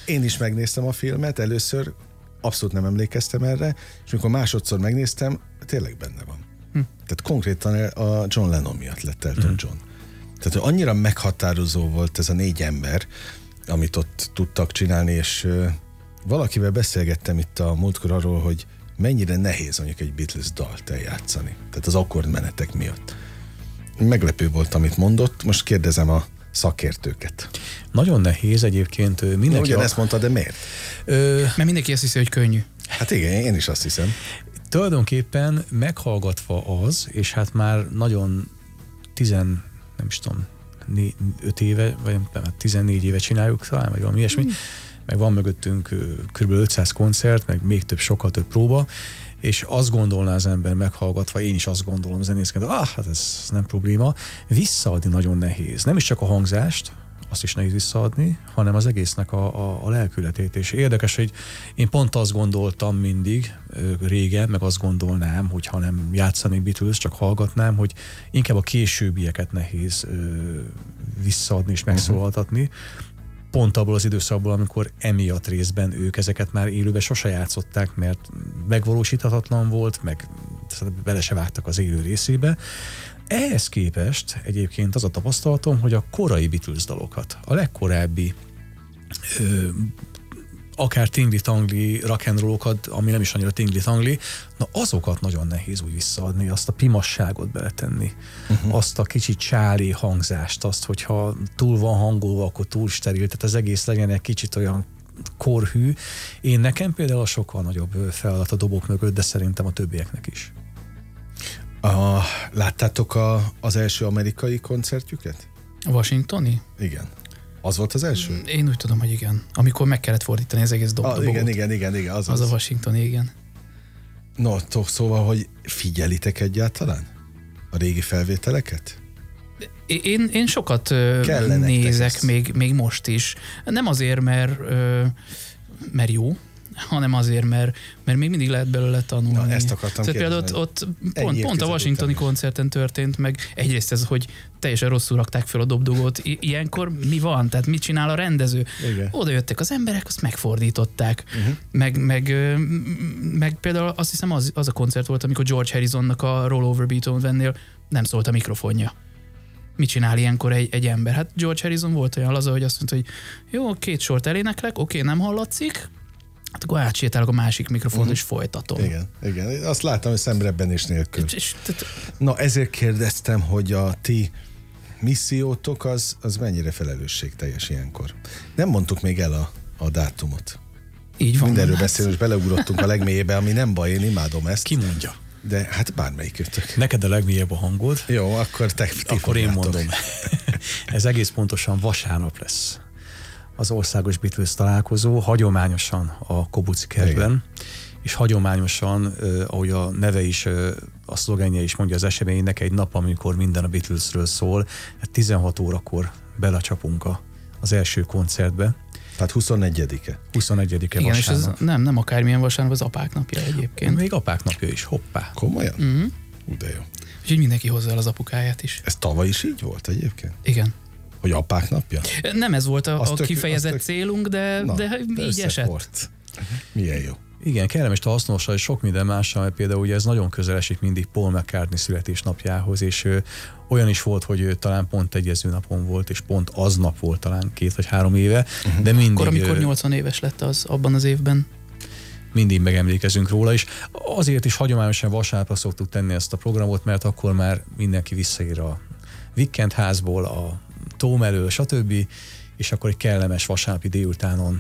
Én is megnéztem a filmet, először abszolút nem emlékeztem erre, és amikor másodszor megnéztem, tényleg benne van. Tehát konkrétan a John Lennon miatt lett Elton John. Tehát annyira meghatározó volt ez a 4 ember, amit ott tudtak csinálni, és valakivel beszélgettem itt a múltkor arról, hogy mennyire nehéz mondjuk egy Beatles dalt eljátszani. Tehát az akkordmenetek miatt. Meglepő volt, amit mondott. Most kérdezem a szakértőket. Nagyon nehéz egyébként. Mindenki ugyanezt mondta, de miért? Mert mindenki azt hiszi, hogy könnyű. Hát igen, én is azt hiszem. Tulajdonképpen meghallgatva az, és hát már nagyon 5 éve, vagy 14 éve csináljuk talán, vagy valami ilyesmi, meg van mögöttünk kb. 500 koncert, meg még sokkal több próba, és azt gondolná az ember meghallgatva, én is azt gondolom zenészként, hát ez nem probléma, visszaadni nagyon nehéz. Nem is csak a hangzást, azt is nehéz visszaadni, hanem az egésznek a lelkületét. És érdekes, hogy én pont azt gondoltam mindig, régen, meg azt gondolnám, hogy ha nem játszanék Beatles, csak hallgatnám, hogy inkább a későbbieket nehéz visszaadni és megszólaltatni. Pont abból az időszakból, amikor emiatt részben ők ezeket már élőben sose játszották, mert megvalósíthatatlan volt, meg bele se vágtak az élő részébe. Ehhez képest egyébként az a tapasztalatom, hogy a korai Beatles dalokat, a legkorábbi akár tingli-tangli rock and rollokat, ami nem is annyira tingli-tangli, na azokat nagyon nehéz úgy visszaadni, azt a pimasságot beletenni, azt a kicsit csári hangzást, azt, hogyha túl van hangolva, akkor túl steril, tehát az egész legyen egy kicsit olyan korhű. Nekem például sokkal nagyobb feladat a dobok mögött, de szerintem a többieknek is. Láttátok az első amerikai koncertjüket? A washingtoni? Igen. Az volt az első? Én úgy tudom, hogy igen. Amikor meg kellett fordítani az egész dobogot. Igen. Az a washingtoni, igen. No, szóval, hogy figyelitek egyáltalán a régi felvételeket? Én sokat nézek, még most is. Nem azért, mert jó, hanem azért, mert még mindig lehet belőle tanulni. Na, ezt akartam kérdezni. Például ott pont a washingtoni koncerten történt meg. Egyrészt ez, hogy teljesen rosszul rakták fel a dobdogót. Ilyenkor mi van? Tehát mit csinál a rendező? Igen. Oda jöttek az emberek, azt megfordították. Meg például azt hiszem az a koncert volt, amikor George Harrisonnak a Roll Over Beethovennél nem szólt a mikrofonja. Mit csinál ilyenkor egy ember? Hát George Harrison volt olyan laza, hogy azt mondta, hogy jó, 2 sort eléneklek, oké, nem hallatszik, hát akkor átsétálok a másik mikrofont, és folytatom. Igen. Azt láttam, hogy szemrebbenés nélkül. Na, ezért kérdeztem, hogy a ti missziótok az mennyire felelősségteljes ilyenkor. Nem mondtuk még el a dátumot. Így van. Mindenről beszélünk, és beleugrottunk a legmélyébe, ami nem baj, én imádom ezt. Ki mondja? De hát bármelyikőtök. Neked a legmélyebb a hangod. Jó, akkor akkor én mondom. Ez egész pontosan vasárnap lesz. Az országos Beatles találkozó, hagyományosan a Kobuci kertben, és hagyományosan, ahogy a neve is, a szlogenje is mondja az eseménynek, egy nap, amikor minden a Beatlesről szól, 16 órakor belecsapunk az első koncertbe. Tehát 21-e. 21-e igen, vasárnap. És ez nem akármilyen vasárnap, az apák napja egyébként. Még apák napja is, hoppá. Komolyan? De jó. Úgyhogy mindenki hozza el az apukáját is. Ez tavaly is így volt egyébként? Igen. Hogy apák napja? Nem ez volt a kifejezett célunk, de így esett. Volt. Milyen jó. Igen, kellemes hasznos, és sok minden mással, például ugye ez nagyon közel esik mindig Paul McCartney születésnapjához, és olyan is volt, hogy talán pont egyező napon volt, és pont aznap volt talán 2 vagy 3 éve, de mindig... Akkor, amikor 80 éves lett abban az évben. Mindig megemlékezünk róla, és azért is hagyományosan vasárnapra szoktuk tenni ezt a programot, mert akkor már mindenki visszaér a Weekendházból, a Tóm elől, stb., és akkor egy kellemes vasárnapi délutánon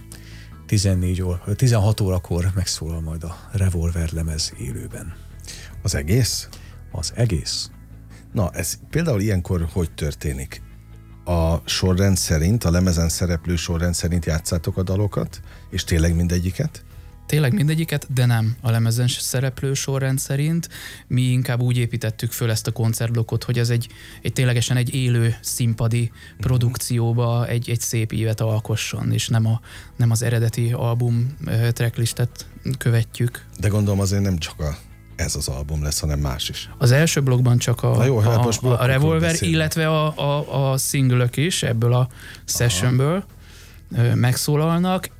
16 órakor megszólal majd a Revolver lemez élőben. Az egész? Az egész. Na, ez például ilyenkor hogy történik? A sorrend szerint, a lemezen szereplő sorrend szerint játszátok a dalokat, és tényleg mindegyiket? Tényleg mindegyiket, de nem a lemezen szereplő sorrend szerint. Mi inkább úgy építettük föl ezt a koncertblokkot, hogy ez egy ténylegesen egy élő színpadi produkcióba egy szép ívet alkosson, és nem az eredeti album tracklistet követjük. De gondolom azért nem csak ez az album lesz, hanem más is. Az első blokkban csak a Revolver, illetve a single-ök is ebből a sessionből megszólalnak,